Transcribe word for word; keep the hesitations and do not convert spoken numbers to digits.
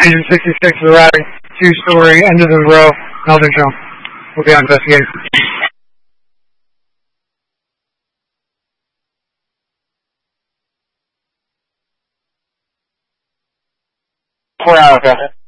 Agent sixty-six is arriving. Two-story, end of the row, Melvin Jones. We'll be on investigation. Four hours, okay.